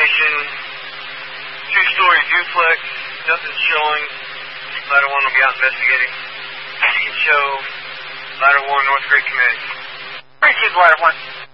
location, two-story duplex, nothing's showing. Ladder 1 will be out investigating. You can show Ladder 1, North Great Command. Receive Ladder 1.